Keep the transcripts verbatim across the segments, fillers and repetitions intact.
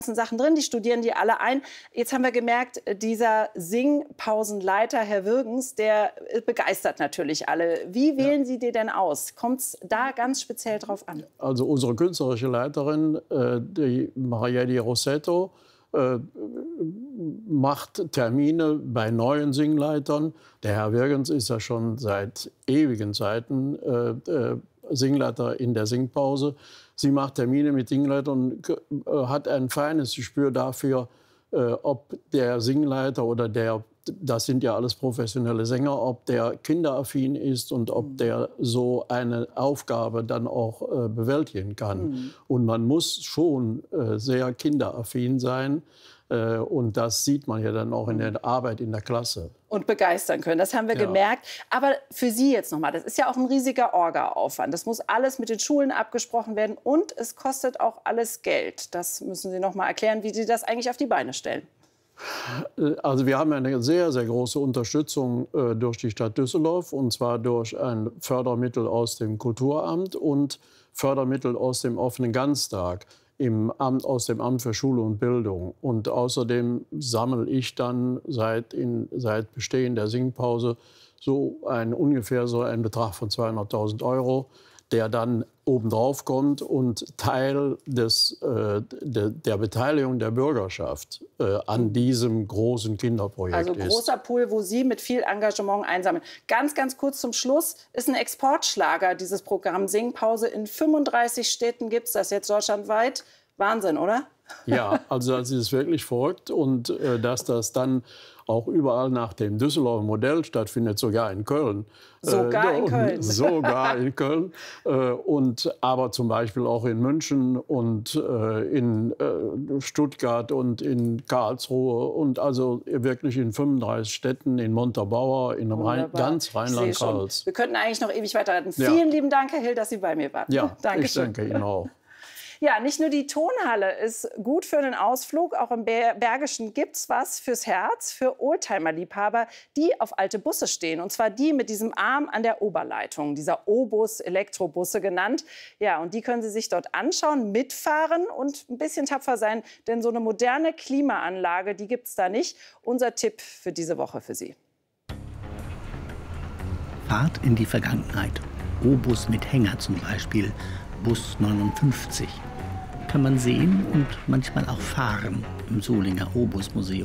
Sachen drin, die studieren die alle ein. Jetzt haben wir gemerkt, dieser Singpausenleiter, Herr Würgens, der begeistert natürlich alle. Wie wählen ja. Sie die denn aus? Kommt es da ganz speziell drauf an? Also unsere künstlerische Leiterin, äh, die Maria Di Rossetto, äh, macht Termine bei neuen Singleitern. Der Herr Würgens ist ja schon seit ewigen Zeiten äh, äh, Singleiter in der Singpause. Sie macht Termine mit Singleitern und äh, hat ein feines Gespür dafür, äh, ob der Singleiter oder der, das sind ja alles professionelle Sänger, ob der kinderaffin ist und ob der so eine Aufgabe dann auch äh, bewältigen kann. Mhm. Und man muss schon äh, sehr kinderaffin sein. Äh, und das sieht man ja dann auch in der Arbeit in der Klasse. Und begeistern können, das haben wir ja. gemerkt. Aber für Sie jetzt noch mal, das ist ja auch ein riesiger Orga-Aufwand. Das muss alles mit den Schulen abgesprochen werden und es kostet auch alles Geld. Das müssen Sie noch mal erklären, wie Sie das eigentlich auf die Beine stellen. Also wir haben eine sehr, sehr große Unterstützung äh, durch die Stadt Düsseldorf, und zwar durch ein Fördermittel aus dem Kulturamt und Fördermittel aus dem offenen Ganztag im Amt, aus dem Amt für Schule und Bildung. Und außerdem sammle ich dann seit, in, seit Bestehen der Singpause so ein, ungefähr so einen Betrag von zweihunderttausend Euro, der dann obendrauf kommt und Teil des, äh, de, der Beteiligung der Bürgerschaft äh, an diesem großen Kinderprojekt ist. Also großer Pool, wo Sie mit viel Engagement einsammeln. Ganz, ganz kurz zum Schluss, ist ein Exportschlager, dieses Programm Singpause. In fünfunddreißig Städten gibt es das jetzt deutschlandweit. Wahnsinn, oder? Ja, also das ist wirklich verrückt. Und äh, dass das dann auch überall nach dem Düsseldorfer Modell stattfindet, sogar in Köln. Sogar äh, in Köln. Sogar in Köln. Äh, und, aber zum Beispiel auch in München und äh, in äh, Stuttgart und in Karlsruhe. Und also wirklich in fünfunddreißig Städten, in Montabaur, in Rhein, ganz Rheinland-Pfalz. Wir könnten eigentlich noch ewig weiterreden. Ja. Vielen lieben Dank, Herr Hill, dass Sie bei mir waren. Ja, Dankeschön. ich danke Ihnen auch. Ja, nicht nur die Tonhalle ist gut für einen Ausflug, auch im Bergischen gibt's was fürs Herz, für Oldtimer-Liebhaber, die auf alte Busse stehen. Und zwar die mit diesem Arm an der Oberleitung, dieser O-Bus, Elektrobusse genannt. Ja, und die können Sie sich dort anschauen, mitfahren und ein bisschen tapfer sein, denn so eine moderne Klimaanlage, die gibt's da nicht. Unser Tipp für diese Woche für Sie. Fahrt in die Vergangenheit. O-Bus mit Hänger zum Beispiel, Bus neunundfünfzig. Kann man sehen und manchmal auch fahren im Solinger O-Bus-Museum.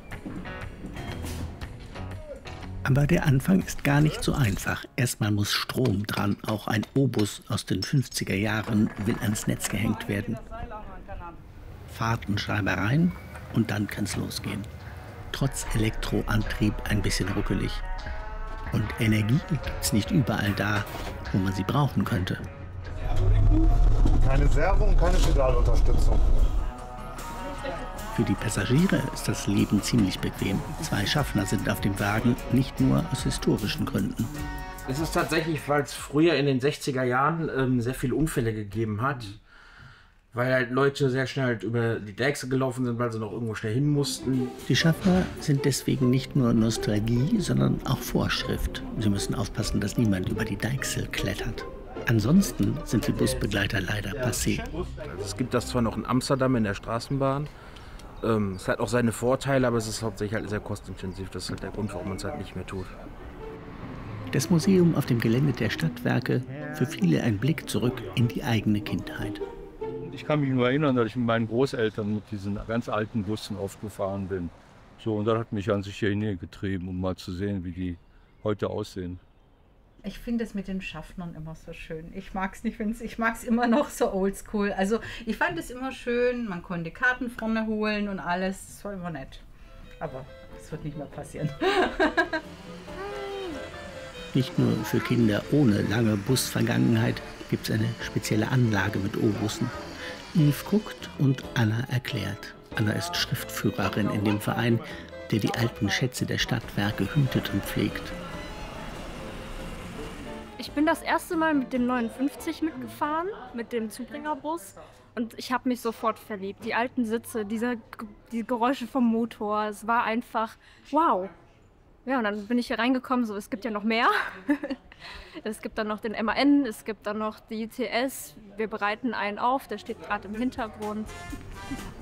Aber der Anfang ist gar nicht so einfach. Erstmal muss Strom dran. Auch ein O-Bus aus den fünfziger Jahren will ans Netz gehängt werden. Fahrtenschreibereien und dann kann's losgehen. Trotz Elektroantrieb ein bisschen ruckelig. Und Energie gibt's nicht überall da, wo man sie brauchen könnte. Keine Servo und keine Pedalunterstützung. Für die Passagiere ist das Leben ziemlich bequem. Zwei Schaffner sind auf dem Wagen, nicht nur aus historischen Gründen. Es ist tatsächlich, weil es früher in den sechziger Jahren ähm, sehr viele Unfälle gegeben hat. Weil halt Leute sehr schnell halt über die Deichsel gelaufen sind, weil sie noch irgendwo schnell hin mussten. Die Schaffner sind deswegen nicht nur Nostalgie, sondern auch Vorschrift. Sie müssen aufpassen, dass niemand über die Deichsel klettert. Ansonsten sind die Busbegleiter leider passé. Also es gibt das zwar noch in Amsterdam in der Straßenbahn. Ähm, es hat auch seine Vorteile, aber es ist hauptsächlich halt sehr kostintensiv. Das ist halt der Grund, warum man es halt nicht mehr tut. Das Museum auf dem Gelände der Stadtwerke, für viele ein Blick zurück in die eigene Kindheit. Ich kann mich nur erinnern, dass ich mit meinen Großeltern mit diesen ganz alten Bussen aufgefahren bin. So, und das hat mich an sich hier hingetrieben, um mal zu sehen, wie die heute aussehen. Ich finde es mit den Schaffnern immer so schön. Ich mag es nicht, wenn's, ich mag es immer noch so oldschool. Also ich fand es immer schön, man konnte Karten vorne holen und alles. Das war immer nett. Aber es wird nicht mehr passieren. Nicht nur für Kinder ohne lange Busvergangenheit gibt es eine spezielle Anlage mit O-Bussen. Yves guckt und Anna erklärt. Anna ist Schriftführerin in dem Verein, der die alten Schätze der Stadtwerke hütet und pflegt. Ich bin das erste Mal mit dem neunundfünfzig mitgefahren, mit dem Zubringerbus. Und ich habe mich sofort verliebt. Die alten Sitze, dieser, die Geräusche vom Motor, es war einfach wow. Ja, und dann bin ich hier reingekommen, so, es gibt ja noch mehr. Es gibt dann noch den M A N, es gibt dann noch die I T S. Wir bereiten einen auf, der steht gerade im Hintergrund.